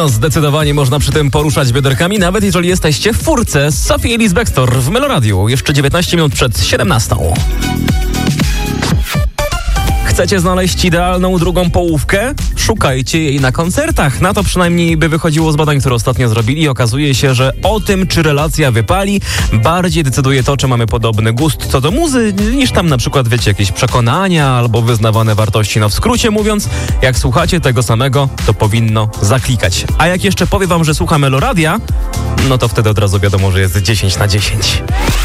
No zdecydowanie można przy tym poruszać bioderkami, nawet jeżeli jesteście w furce. Sophie Ellis Bextor w Meloradiu. Jeszcze 19 minut przed 17. Chcecie znaleźć idealną drugą połówkę? Szukajcie jej na koncertach. Na to przynajmniej by wychodziło z badań, które ostatnio zrobili. Okazuje się, że o tym, czy relacja wypali, bardziej decyduje to, czy mamy podobny gust co do muzy, niż tam na przykład, wiecie, jakieś przekonania albo wyznawane wartości. No w skrócie mówiąc, jak słuchacie tego samego, to powinno zaklikać. A jak jeszcze powie wam, że słucha Meloradia, no to wtedy od razu wiadomo, że jest 10 na 10.